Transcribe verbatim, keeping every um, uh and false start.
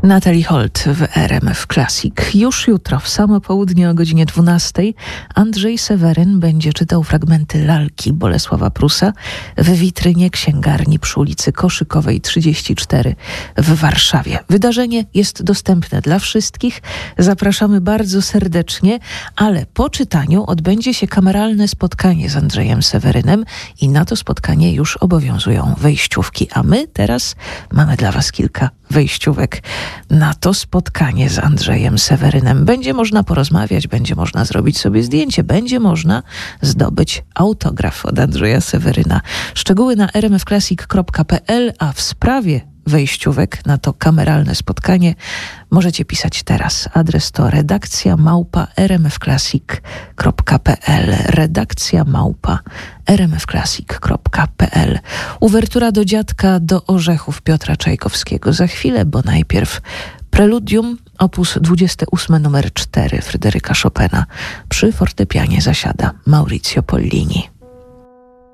Natalie Holt w R M F Classic. Już jutro w samo południe o godzinie dwunastej Andrzej Seweryn będzie czytał fragmenty lalki Bolesława Prusa w witrynie księgarni przy ulicy Koszykowej trzydzieści cztery w Warszawie. Wydarzenie jest dostępne dla wszystkich. Zapraszamy bardzo serdecznie, ale po czytaniu odbędzie się kameralne spotkanie z Andrzejem Sewerynem i na to spotkanie już obowiązują wejściówki, a my teraz mamy dla was kilka wejściówek na to spotkanie z Andrzejem Sewerynem. Będzie można porozmawiać, będzie można zrobić sobie zdjęcie, będzie można zdobyć autograf od Andrzeja Seweryna. Szczegóły na r m f classic kropka p l, a w sprawie wejściówek na to kameralne spotkanie możecie pisać teraz. Adres to redakcja małpa r m f classic kropka p l. Redakcja małpa r m f classic kropka p l. Uwertura do Dziadka do Orzechów Piotra Czajkowskiego za chwilę, bo najpierw Preludium, opus dwudziesty ósmy numer cztery Fryderyka Chopina. Przy fortepianie zasiada Maurizio Pollini.